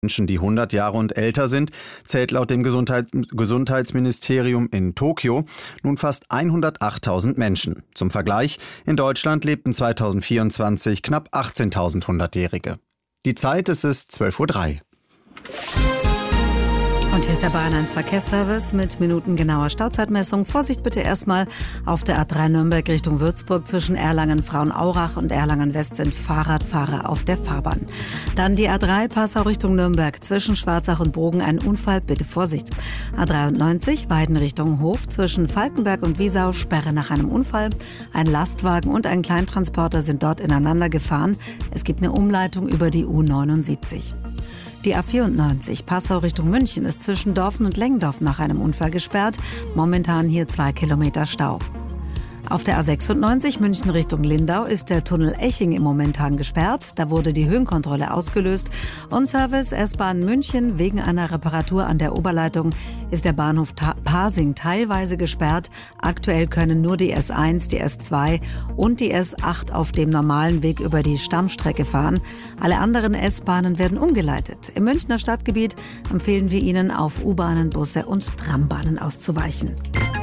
Menschen, die 100 Jahre und älter sind, zählt laut dem Gesundheitsministerium in Tokio nun fast 108.000 Menschen. Zum Vergleich, in Deutschland lebten 2024 knapp 18.000 100-Jährige. Die Zeit ist 12:03 Uhr. Und hier ist der Bayern 1 Verkehrsservice mit minutengenauer Stauzeitmessung. Vorsicht bitte erstmal auf der A3 Nürnberg Richtung Würzburg. Zwischen Erlangen-Frauenaurach und Erlangen-West sind Fahrradfahrer auf der Fahrbahn. Dann die A3 Passau Richtung Nürnberg. Zwischen Schwarzach und Bogen ein Unfall, bitte Vorsicht. A93 Weiden Richtung Hof. Zwischen Falkenberg und Wiesau Sperre nach einem Unfall. Ein Lastwagen und ein Kleintransporter sind dort ineinander gefahren. Es gibt eine Umleitung über die U79. Die A94 Passau Richtung München ist zwischen Dorfen und Lengdorf nach einem Unfall gesperrt. Momentan hier 2 Kilometer Stau. Auf der A96 München Richtung Lindau ist der Tunnel Eching momentan gesperrt. Da wurde die Höhenkontrolle ausgelöst. Und Service S-Bahn München wegen einer Reparatur an der Oberleitung ist der Bahnhof Pasing teilweise gesperrt. Aktuell können nur die S1, die S2 und die S8 auf dem normalen Weg über die Stammstrecke fahren. Alle anderen S-Bahnen werden umgeleitet. Im Münchner Stadtgebiet empfehlen wir Ihnen, auf U-Bahnen, Busse und Trambahnen auszuweichen.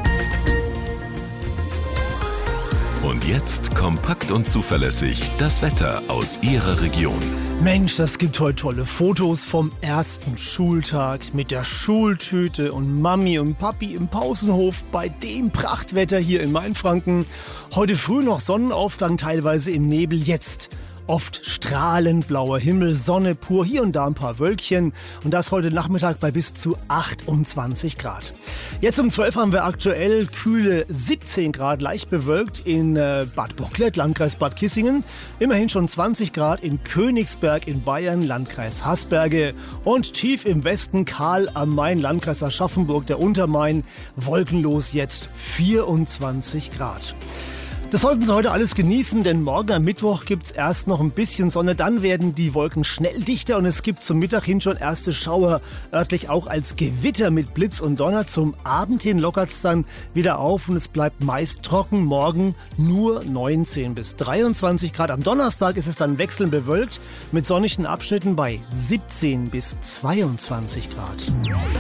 Und jetzt kompakt und zuverlässig das Wetter aus Ihrer Region. Mensch, das gibt heute tolle Fotos vom ersten Schultag mit der Schultüte und Mami und Papi im Pausenhof bei dem Prachtwetter hier in Mainfranken. Heute früh noch Sonnenaufgang, teilweise im Nebel, jetzt oft strahlend blauer Himmel, Sonne pur, hier und da ein paar Wölkchen und das heute Nachmittag bei bis zu 28 Grad. Jetzt um 12 haben wir aktuell kühle 17 Grad, leicht bewölkt in Bad Bocklet, Landkreis Bad Kissingen. Immerhin schon 20 Grad in Königsberg in Bayern, Landkreis Haßberge. Und tief im Westen Karl am Main, Landkreis Aschaffenburg, der Untermain, wolkenlos jetzt 24 Grad. Das sollten Sie heute alles genießen, denn morgen am Mittwoch gibt's erst noch ein bisschen Sonne, dann werden die Wolken schnell dichter und es gibt zum Mittag hin schon erste Schauer, örtlich auch als Gewitter mit Blitz und Donner. Zum Abend hin lockert's dann wieder auf und es bleibt meist trocken, morgen nur 19 bis 23 Grad. Am Donnerstag ist es dann wechselnd bewölkt mit sonnigen Abschnitten bei 17 bis 22 Grad.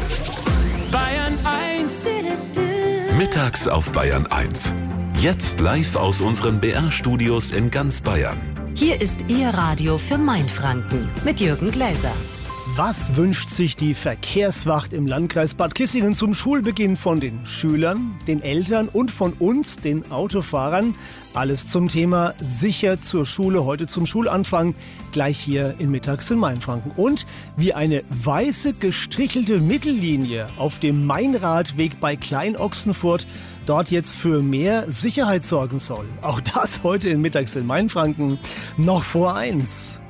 Bayern 1 Mittags auf Bayern 1. Jetzt live aus unseren BR-Studios in ganz Bayern. Hier ist Ihr Radio für Mainfranken mit Jürgen Gläser. Was wünscht sich die Verkehrswacht im Landkreis Bad Kissingen zum Schulbeginn von den Schülern, den Eltern und von uns, den Autofahrern? Alles zum Thema sicher zur Schule, heute zum Schulanfang, gleich hier in Mittags in Mainfranken. Und wie eine weiße gestrichelte Mittellinie auf dem Mainradweg bei Klein-Ochsenfurt dort jetzt für mehr Sicherheit sorgen soll. Auch das heute in Mittags in Mainfranken, noch vor 1.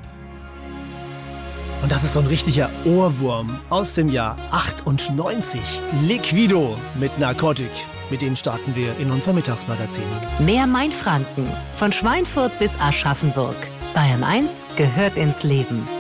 Und das ist so ein richtiger Ohrwurm aus dem Jahr 98. Liquido mit Narcotic. Mit denen starten wir in unser Mittagsmagazin. Mehr Mainfranken, von Schweinfurt bis Aschaffenburg. Bayern 1 gehört ins Leben.